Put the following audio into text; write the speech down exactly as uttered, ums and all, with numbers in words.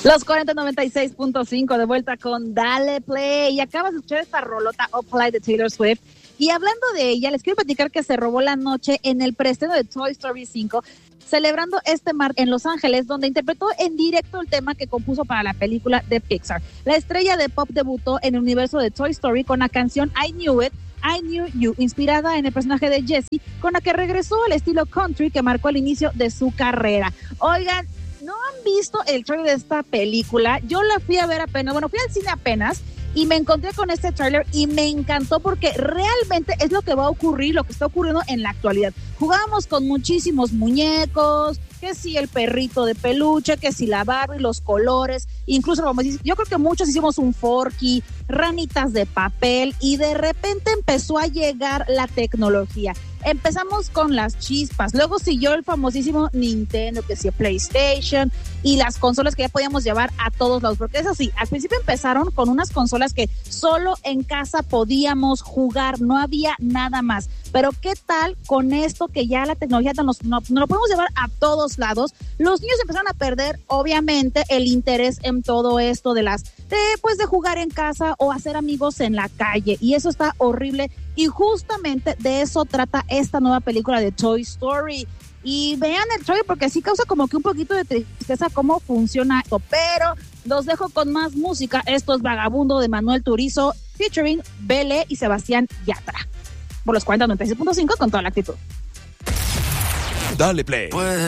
Los cuarenta noventa y seis punto cinco de vuelta con Dale Play. Y acabas de escuchar esta rolota Up de Taylor Swift. Y hablando de ella, les quiero platicar que se robó la noche en el preestreno de Toy Story cinco, celebrando este martes en Los Ángeles, donde interpretó en directo el tema que compuso para la película de Pixar. La estrella de pop debutó en el universo de Toy Story con la canción I Knew It, I Knew You, inspirada en el personaje de Jessie, con la que regresó al estilo country que marcó el inicio de su carrera. Oigan, ¿no han visto el trailer de esta película? Yo la fui a ver apenas, bueno, fui al cine apenas y me encontré con este trailer y me encantó porque realmente es lo que va a ocurrir, lo que está ocurriendo en la actualidad. Jugábamos con muchísimos muñecos, que si el perrito de peluche, que si la Barbie, los colores, incluso vamos a decir, yo creo que muchos hicimos un Forky, ranitas de papel y de repente empezó a llegar la tecnología. Empezamos con las chispas, luego siguió el famosísimo Nintendo, que sí, PlayStation y las consolas que ya podíamos llevar a todos lados, porque eso sí, al principio empezaron con unas consolas que solo en casa podíamos jugar, no había nada más, pero ¿qué tal con esto que ya la tecnología nos, no, nos lo podemos llevar a todos lados? Los niños empezaron a perder, obviamente, el interés en todo esto de las, de, pues de jugar en casa o hacer amigos en la calle, y eso está horrible. Y justamente de eso trata esta nueva película de Toy Story. Y vean el trailer porque sí causa como que un poquito de tristeza cómo funciona esto. Pero los dejo con más música. Esto es Vagabundo de Manuel Turizo, featuring Bele y Sebastián Yatra. Por los cuarenta noventa y seis punto cinco con toda la actitud. Dale Play.